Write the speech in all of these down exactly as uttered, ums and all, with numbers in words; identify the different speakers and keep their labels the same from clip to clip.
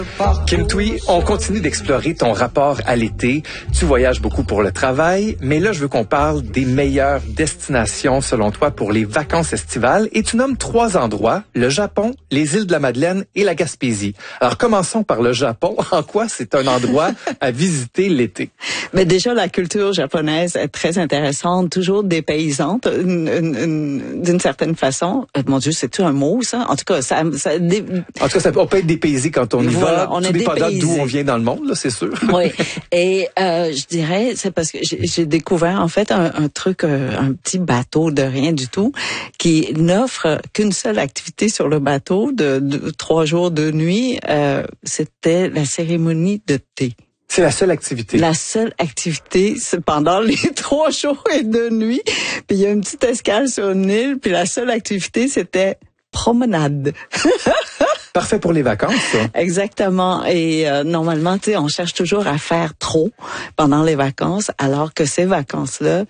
Speaker 1: Kim Thuy, on continue d'explorer ton rapport à l'été. Tu voyages beaucoup pour le travail, mais là, je veux qu'on parle des meilleures destinations, selon toi, pour les vacances estivales. Et tu nommes trois endroits, le Japon, les îles de la Madeleine et la Gaspésie. Alors, commençons par le Japon. En quoi c'est un endroit à visiter l'été?
Speaker 2: Mais déjà, la culture japonaise est très intéressante, toujours dépaysante, une, une, une, d'une certaine façon. Euh, mon Dieu, c'est-tu un mot, ça? En tout cas, ça... ça dé...
Speaker 1: En tout cas, ça, on peut être dépaysé quand on y
Speaker 2: voilà,
Speaker 1: va,
Speaker 2: on
Speaker 1: tout dépendant d'où on vient dans le monde, là, c'est sûr.
Speaker 2: Oui, et euh, je dirais, c'est parce que j'ai, j'ai découvert, en fait, un, un truc, euh, un petit bateau de rien du tout, qui n'offre qu'une seule activité sur le bateau, de, de trois jours, deux nuits. Euh, c'était la cérémonie de thé.
Speaker 1: C'est la seule activité.
Speaker 2: La seule activité, c'est pendant les trois jours et deux nuits. Puis il y a une petite escale sur une île, puis la seule activité, c'était promenade.
Speaker 1: Parfait pour les vacances, ça.
Speaker 2: Exactement. Et euh, normalement, tu sais, on cherche toujours à faire trop pendant les vacances, alors que ces vacances-là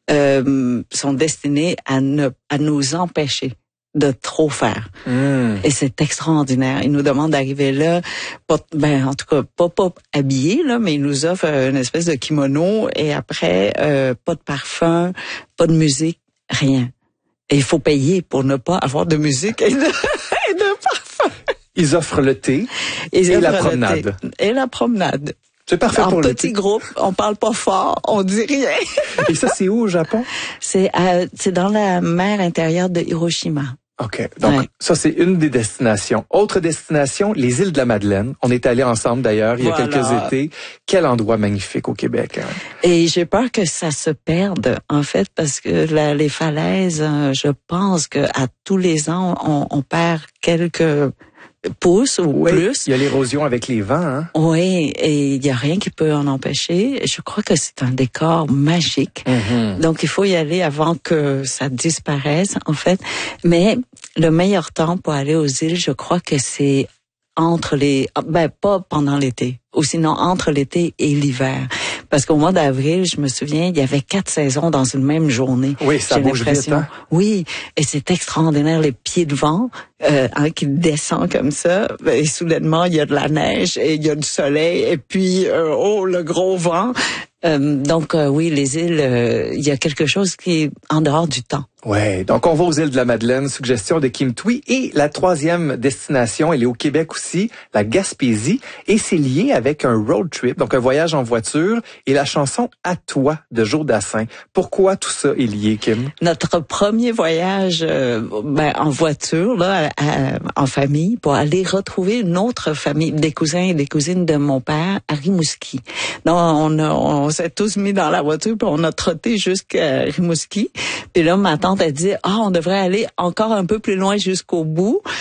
Speaker 2: euh, sont destinées à, ne, à nous empêcher de trop faire.
Speaker 1: Mmh.
Speaker 2: Et c'est extraordinaire. Il nous demande d'arriver là, pas, ben en tout cas pas pas habillé là, mais il nous offre une espèce de kimono et après euh, pas de parfum, pas de musique, rien. Et il faut payer pour ne pas avoir de musique et de, et de parfum.
Speaker 1: Ils offrent le thé
Speaker 2: Ils
Speaker 1: et la promenade.
Speaker 2: Et la promenade.
Speaker 1: C'est parfait
Speaker 2: en
Speaker 1: pour le thé.
Speaker 2: En petit groupe, on parle pas fort, on dit rien.
Speaker 1: Et ça, c'est où au Japon?
Speaker 2: C'est à, c'est dans la mer intérieure de Hiroshima.
Speaker 1: OK. Donc, ouais. Ça, c'est une des destinations. Autre destination, les îles de la Madeleine. On est allés ensemble, d'ailleurs, il y a voilà. quelques étés. Quel endroit magnifique au Québec. Hein?
Speaker 2: Et j'ai peur que ça se perde, en fait, parce que la, les falaises, je pense que à tous les ans, on, on perd quelques pouces ou
Speaker 1: oui,
Speaker 2: plus.
Speaker 1: Il y a l'érosion avec les vents. Hein?
Speaker 2: Oui, et il y a rien qui peut en empêcher. Je crois que c'est un décor magique.
Speaker 1: Mm-hmm.
Speaker 2: Donc, il faut y aller avant que ça disparaisse, en fait. Mais le meilleur temps pour aller aux îles, je crois que c'est entre les... Ben, pas pendant l'été, ou sinon entre l'été et l'hiver. Parce qu'au mois d'avril, je me souviens, il y avait quatre saisons dans une même journée.
Speaker 1: Oui, ça bouge vite, hein?
Speaker 2: Oui, et c'est extraordinaire, les pieds de vent euh, hein, qui descend comme ça, et soudainement, il y a de la neige, et il y a du soleil, et puis, euh, oh, le gros vent. Euh, donc, euh, oui, les îles, euh, il y a quelque chose qui est en dehors du temps.
Speaker 1: Ouais, donc on va aux îles de la Madeleine, suggestion de Kim Thuy. Et la troisième destination, elle est au Québec aussi, la Gaspésie, et c'est lié avec un road trip, donc un voyage en voiture, et la chanson « À toi » de Joe Dassin. Pourquoi tout ça est lié, Kim?
Speaker 2: Notre premier voyage euh, ben, en voiture, là, à, en famille, pour aller retrouver une autre famille, des cousins et des cousines de mon père à Rimouski. Donc, on, a, on s'est tous mis dans la voiture, puis on a trotté jusqu'à Rimouski. Puis là, ma tante a dit, ah, on devrait aller encore un peu plus loin jusqu'au bout.